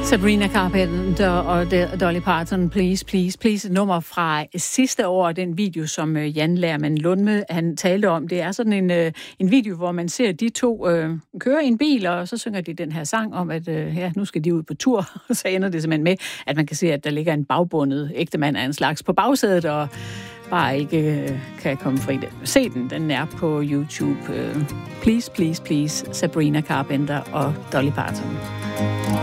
Sabrina Carpenter og Dolly Parton, Please, Please, Please. Et nummer fra sidste år, den video, som Jan Lerman Lundme, han talte om. Det er sådan en video, hvor man ser de to køre i en bil, og så synger de den her sang om, at nu skal de ud på tur. Og så ender det simpelthen med, at man kan se, at der ligger en bagbundet ægtemand af en slags på bagsædet, og bare ikke kan komme fri. Se den er på YouTube. Please, Please, Please, Sabrina Carpenter og Dolly Parton.